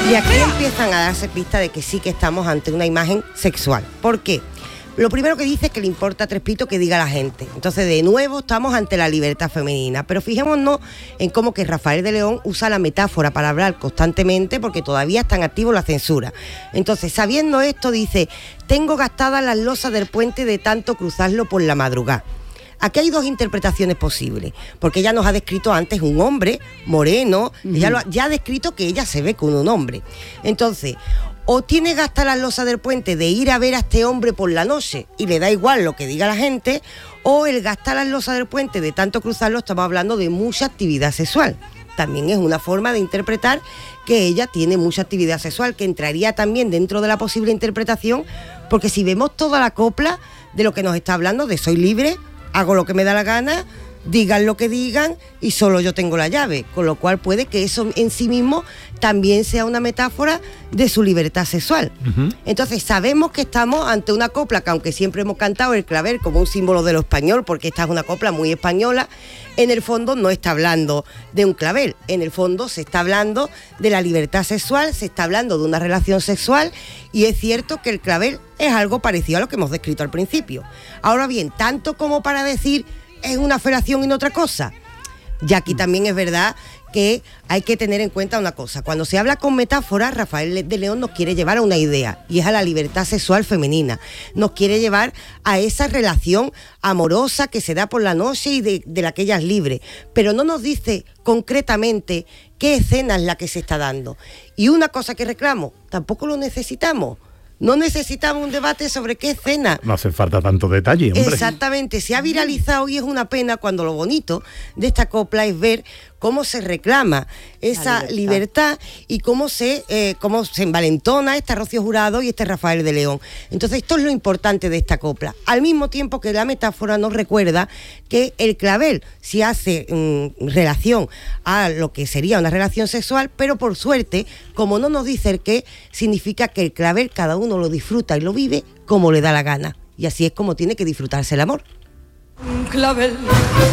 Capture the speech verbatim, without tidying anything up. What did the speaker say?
Y aquí empiezan a darse pistas de que sí que estamos ante una imagen sexual. ¿Por qué? Lo primero que dice es que le importa tres pitos que diga la gente. Entonces, de nuevo, estamos ante la libertad femenina. Pero fijémonos en cómo que Rafael de León usa la metáfora para hablar constantemente, porque todavía está en activo la censura. Entonces, sabiendo esto, dice: tengo gastadas las losas del puente de tanto cruzarlo por la madrugada. Aquí hay dos interpretaciones posibles, porque ella nos ha descrito antes un hombre moreno, uh-huh. ella lo ha, ya ha descrito que ella se ve con un hombre. Entonces, o tiene gastar las losas del puente de ir a ver a este hombre por la noche y le da igual lo que diga la gente, o el gastar las losas del puente de tanto cruzarlo, estamos hablando de mucha actividad sexual. También es una forma de interpretar que ella tiene mucha actividad sexual, que entraría también dentro de la posible interpretación, porque si vemos toda la copla de lo que nos está hablando, de soy libre, hago lo que me da la gana, digan lo que digan y solo yo tengo la llave, con lo cual puede que eso en sí mismo también sea una metáfora de su libertad sexual. Uh-huh. Entonces sabemos que estamos ante una copla que, aunque siempre hemos cantado el clavel como un símbolo de lo español, porque esta es una copla muy española, en el fondo no está hablando de un clavel, en el fondo se está hablando de la libertad sexual, se está hablando de una relación sexual, y es cierto que el clavel es algo parecido a lo que hemos descrito al principio. Ahora bien, tanto como para decir es una felación y no otra cosa. Y aquí también es verdad que hay que tener en cuenta una cosa. Cuando se habla con metáforas, Rafael de León nos quiere llevar a una idea, y es a la libertad sexual femenina. Nos quiere llevar a esa relación amorosa que se da por la noche y de, de la que ella es libre. Pero no nos dice concretamente qué escena es la que se está dando. Y una cosa que reclamo, tampoco lo necesitamos. No necesitamos un debate sobre qué escena. No hace falta tanto detalle, hombre. Exactamente, se ha viralizado y es una pena cuando lo bonito de esta copla es ver cómo se reclama esa libertad. libertad y cómo se eh, cómo se envalentona esta Rocío Jurado y este Rafael de León. Entonces esto es lo importante de esta copla. Al mismo tiempo que la metáfora nos recuerda que el clavel sí hace mm, relación a lo que sería una relación sexual, pero por suerte, como no nos dice el qué, significa que el clavel cada uno lo disfruta y lo vive como le da la gana. Y así es como tiene que disfrutarse el amor. Un clavel.